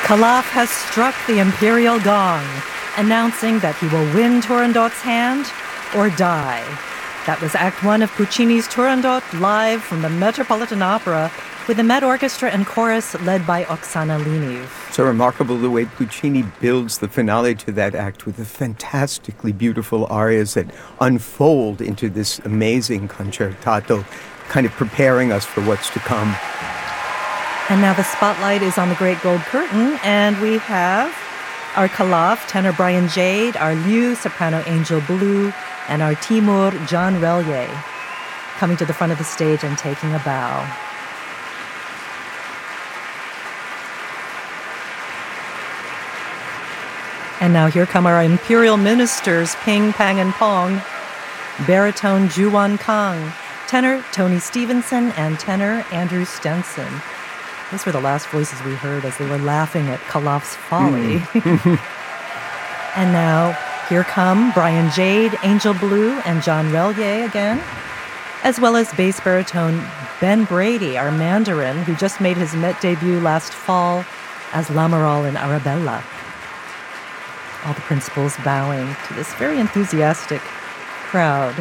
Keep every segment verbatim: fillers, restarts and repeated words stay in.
Calaf has struck the imperial gong, announcing that he will win Turandot's hand or die. That was Act One of Puccini's Turandot, live from the Metropolitan Opera, with the Met Orchestra and chorus led by Oksana Liniv. So remarkable the way Puccini builds the finale to that act with the fantastically beautiful arias that unfold into this amazing concertato, kind of preparing us for what's to come. And now the spotlight is on the Great Gold Curtain, and we have our Calaf, tenor Brian Jade, our Liu, soprano Angel Blue, and our Timur, John Relye, coming to the front of the stage and taking a bow. And now here come our imperial ministers, Ping, Pang, and Pong, baritone Juwan Kang, tenor Tony Stevenson, and tenor Andrew Stenson. Those were the last voices we heard as they were laughing at Calaf's folly. Mm. And now, here come Brian Jade, Angel Blue, and John Relye again, as well as bass baritone Ben Brady, our Mandarin, who just made his Met debut last fall as Lamoral in Arabella. All the principals bowing to this very enthusiastic crowd.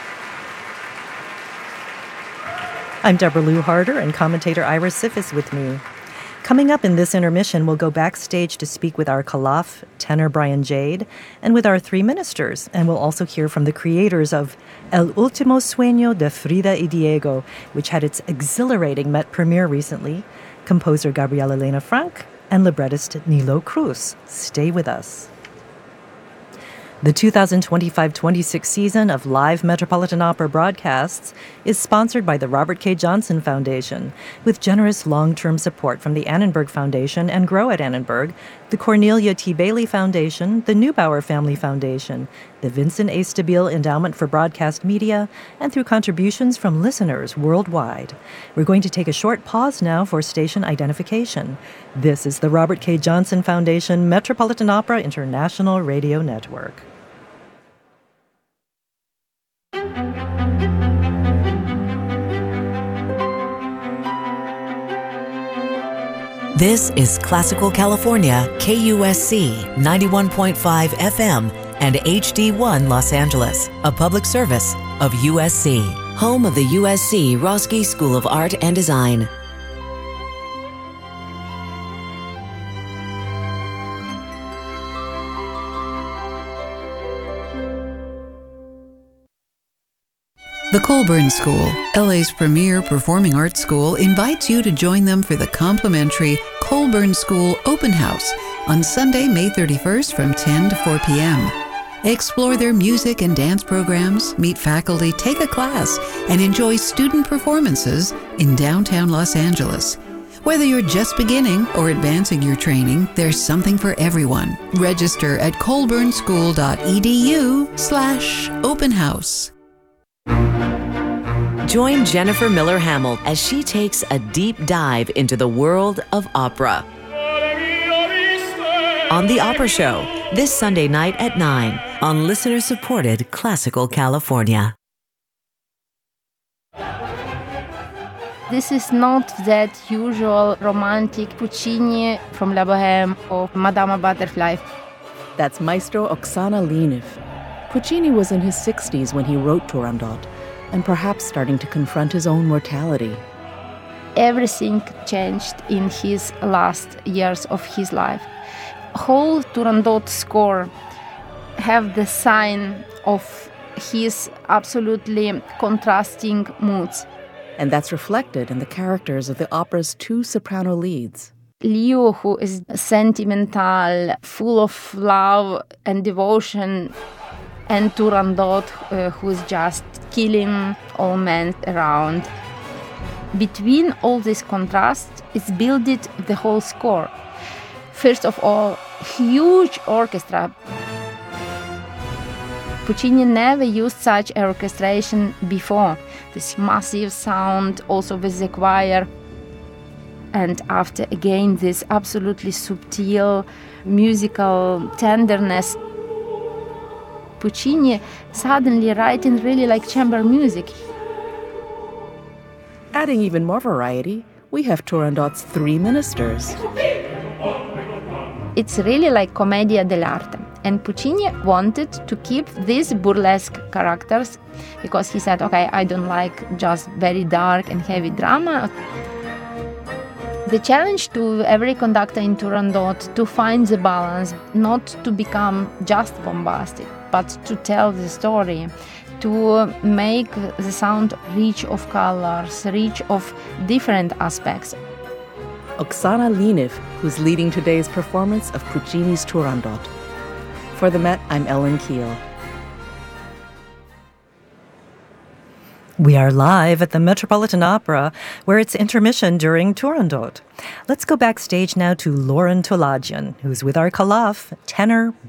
I'm Deborah Lou Harder, and commentator Ira Sif is with me. Coming up in this intermission, we'll go backstage to speak with our Calaf, tenor Brian Jade, and with our three ministers, and we'll also hear from the creators of El Último Sueño de Frida y Diego, which had its exhilarating Met premiere recently, composer Gabriela Elena Frank, and librettist Nilo Cruz. Stay with us. The two thousand twenty-five twenty-six season of live Metropolitan Opera broadcasts is sponsored by the Robert K. Johnson Foundation, with generous long-term support from the Annenberg Foundation and Grow at Annenberg, the Cornelia T. Bailey Foundation, the Neubauer Family Foundation, the Vincent A. Stabile Endowment for Broadcast Media, and through contributions from listeners worldwide. We're going to take a short pause now for station identification. This is the Robert K. Johnson Foundation Metropolitan Opera International Radio Network. This is Classical California, K U S C ninety-one point five F M and H D one Los Angeles, a public service of U S C, home of the U S C Roski School of Art and Design. The Colburn School, L A's premier performing arts school, invites you to join them for the complimentary Colburn School Open House on Sunday, May thirty-first from ten to four p.m. Explore their music and dance programs, meet faculty, take a class, and enjoy student performances in downtown Los Angeles. Whether you're just beginning or advancing your training, there's something for everyone. Register at colburnschool.edu slash open house. Join Jennifer Miller Hamill as she takes a deep dive into the world of opera. On The Opera Show, this Sunday night at nine on listener-supported Classical California. This is not that usual romantic Puccini from La Bohème or Madama Butterfly. That's Maestro Oksana Liniv. Puccini was in his sixties when he wrote Turandot, and perhaps starting to confront his own mortality. Everything changed in his last years of his life. Whole Turandot score have the sign of his absolutely contrasting moods. And that's reflected in the characters of the opera's two soprano leads. Liu, who is sentimental, full of love and devotion, and Turandot, uh, who's just killing all men around. Between all this contrast is built the whole score. First of all, huge orchestra. Puccini never used such orchestration before. This massive sound, also with the choir. And after, again, this absolutely subtle musical tenderness. Puccini suddenly writing really like chamber music. Adding even more variety, we have Turandot's three ministers. It's really like commedia dell'arte. And Puccini wanted to keep these burlesque characters because he said, okay, I don't like just very dark and heavy drama. The challenge to every conductor in Turandot to find the balance, not to become just bombastic, but to tell the story, to make the sound rich of colors, rich of different aspects. Oksana Liniv, who's leading today's performance of Puccini's Turandot. For the Met, I'm Ellen Keel. We are live at the Metropolitan Opera, where it's intermission during Turandot. Let's go backstage now to Lauren Tolajian, who's with our Kalaf, tenor